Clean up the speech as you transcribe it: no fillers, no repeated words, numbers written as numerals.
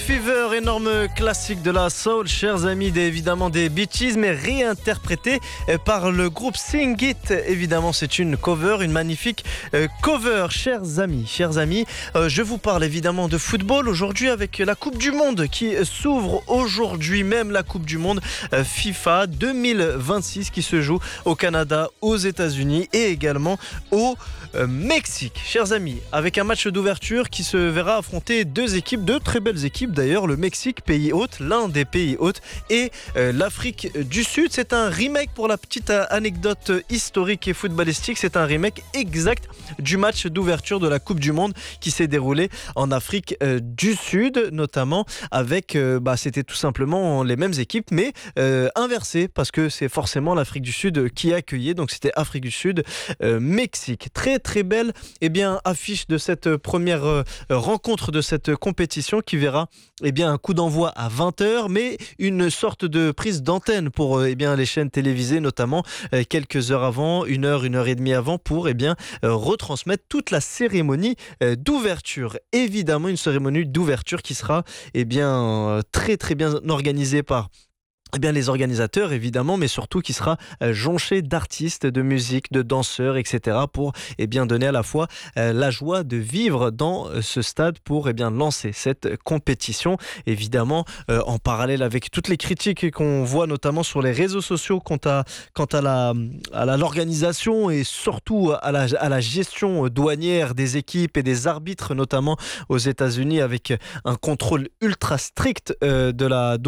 Fever, énorme classique de la soul, chers amis, évidemment des Bee Gees, mais réinterprété par le groupe Sing It. Évidemment, c'est une cover, une magnifique cover, chers amis. Je vous parle évidemment de football aujourd'hui avec la Coupe du Monde qui s'ouvre aujourd'hui même, la Coupe du Monde FIFA 2026 qui se joue au Canada, aux États-Unis et également au Mexique. Chers amis, avec un match d'ouverture qui se verra affronter deux équipes, deux très belles équipes d'ailleurs, le Mexique, pays hôte, l'un des pays hôtes, et l'Afrique du Sud. C'est un remake, pour la petite anecdote historique et footballistique, c'est un remake exact du match d'ouverture de la Coupe du Monde qui s'est déroulé en Afrique du Sud, notamment avec, c'était tout simplement les mêmes équipes, mais inversées, parce que c'est forcément l'Afrique du Sud qui accueillait, donc c'était Afrique du Sud, Mexique. Très belle affiche de cette première rencontre de cette compétition qui verra un coup d'envoi à 20h, mais une sorte de prise d'antenne pour les chaînes télévisées, notamment quelques heures avant, une heure et demie avant, pour retransmettre toute la cérémonie d'ouverture. Évidemment, une cérémonie d'ouverture qui sera très bien organisée par les organisateurs évidemment, mais surtout qui sera jonché d'artistes, de musique, de danseurs, etc. pour donner à la fois la joie de vivre dans ce stade pour lancer cette compétition. Évidemment, en parallèle avec toutes les critiques qu'on voit notamment sur les réseaux sociaux quant à l'organisation et surtout à la gestion douanière des équipes et des arbitres, notamment aux États-Unis, avec un contrôle ultra strict de la